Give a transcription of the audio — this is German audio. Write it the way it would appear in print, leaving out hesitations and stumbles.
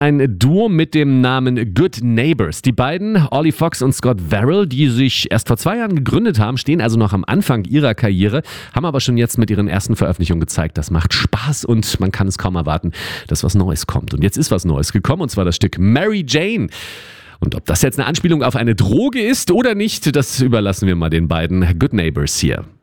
Ein Duo mit dem Namen Good Neighbors. Die beiden, Ollie Fox und Scott Farrell, die sich erst vor 2 Jahren gegründet haben, stehen also noch am Anfang ihrer Karriere, haben aber schon jetzt mit ihren ersten Veröffentlichungen gezeigt, das macht Spaß und man kann es kaum erwarten, dass was Neues kommt. Und jetzt ist was Neues gekommen, und zwar das Stück Mary Jane. Und ob das jetzt eine Anspielung auf eine Droge ist oder nicht, das überlassen wir mal den beiden Good Neighbors hier.